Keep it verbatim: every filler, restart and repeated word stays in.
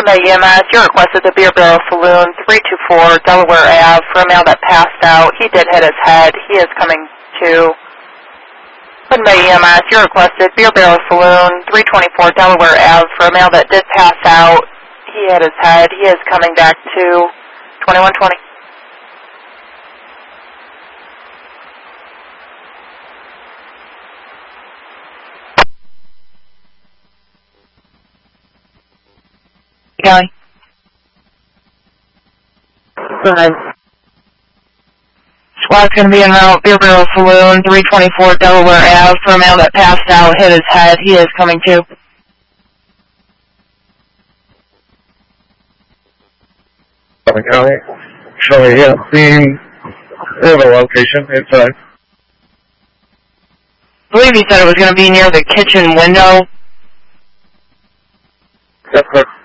Bay E M S, you're requested the Beer Barrel Saloon, three two four Delaware Avenue, for a male that passed out. He did hit his head. He is coming to. Gordon Bay E M S, you're requested Beer Barrel Saloon, three twenty-four Delaware Avenue, for a male that did pass out. He hit his head. He is coming back to twenty-one twenty. Kelly. Five. Squad's going to be in route, Beer Barrel Saloon, three twenty-four Delaware Avenue, for a male that passed out, hit his head. He is coming to. Southern County. Showing, yeah, seeing the location inside. I believe he said it was going to be near the kitchen window. That's correct.